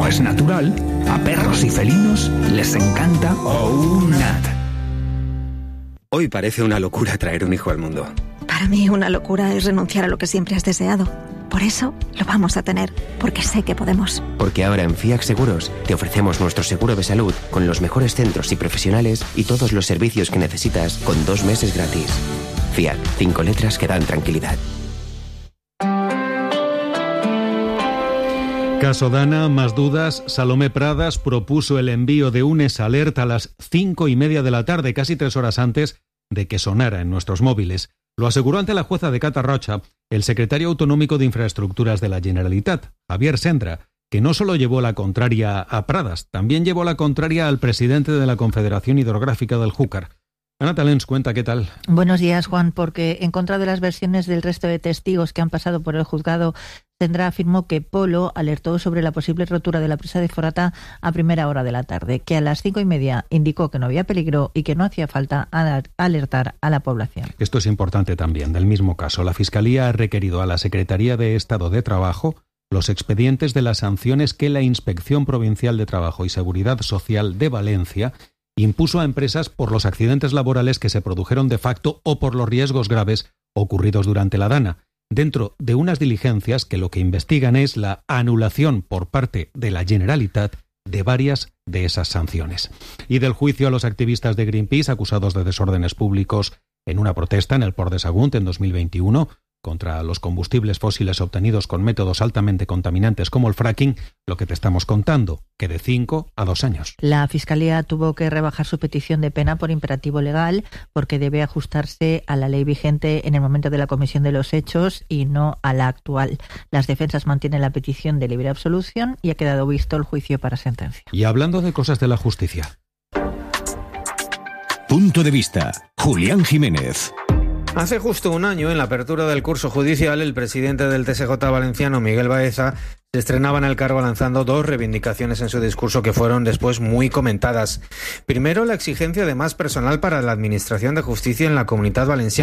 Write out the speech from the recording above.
como es natural, a perros y felinos les encanta OUNAT. Hoy parece una locura traer un hijo al mundo. Para mí una locura es renunciar a lo que siempre has deseado. Por eso lo vamos a tener, porque sé que podemos. Porque ahora en FIAC Seguros te ofrecemos nuestro seguro de salud con los mejores centros y profesionales y todos los servicios que necesitas con 2 meses gratis. FIAC, 5 letras que dan tranquilidad. Caso Dana, más dudas. Salomé Pradas propuso el envío de un SALERT a las 5:30 de la tarde, casi 3 horas antes de que sonara en nuestros móviles. Lo aseguró ante la jueza de Catarroja el secretario autonómico de Infraestructuras de la Generalitat, Javier Sendra, que no solo llevó la contraria a Pradas, también llevó la contraria al presidente de la Confederación Hidrográfica del Júcar. Ana Talens, cuenta, ¿qué tal? Buenos días, Juan, porque en contra de las versiones del resto de testigos que han pasado por el juzgado, Sendra afirmó que Polo alertó sobre la posible rotura de la presa de Forata a primera hora de la tarde, que a las 5:30 indicó que no había peligro y que no hacía falta alertar a la población. Esto es importante también. Del mismo caso, la Fiscalía ha requerido a la Secretaría de Estado de Trabajo los expedientes de las sanciones que la Inspección Provincial de Trabajo y Seguridad Social de Valencia impuso a empresas por los accidentes laborales que se produjeron de facto o por los riesgos graves ocurridos durante la Dana, dentro de unas diligencias que lo que investigan es la anulación por parte de la Generalitat de varias de esas sanciones. Y del juicio a los activistas de Greenpeace acusados de desórdenes públicos en una protesta en el Port de Sagunt en 2021 contra los combustibles fósiles obtenidos con métodos altamente contaminantes como el fracking, lo que te estamos contando, que de 5 a 2 años. La Fiscalía tuvo que rebajar su petición de pena por imperativo legal porque debe ajustarse a la ley vigente en el momento de la comisión de los hechos y no a la actual. Las defensas mantienen la petición de libre absolución y ha quedado visto el juicio para sentencia. Y hablando de cosas de la justicia. Punto de vista. Julián Jiménez. Hace justo un año, en la apertura del curso judicial, el presidente del TSJ valenciano, Miguel Baeza, se estrenaba en el cargo lanzando 2 reivindicaciones en su discurso que fueron después muy comentadas. Primero, la exigencia de más personal para la Administración de Justicia en la Comunitat Valenciana.